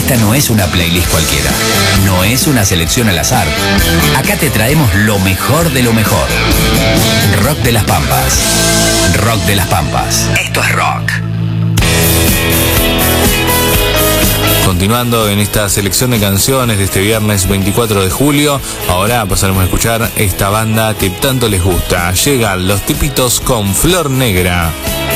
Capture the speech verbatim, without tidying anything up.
Esta no es una playlist cualquiera, no es una selección al azar. Acá te traemos lo mejor de lo mejor. Rock de las Pampas. Rock de las Pampas. Esto es rock. Continuando en esta selección de canciones de este viernes veinticuatro de julio, ahora pasaremos a escuchar esta banda que tanto les gusta. Llegan Los Tipitos con Flor Negra.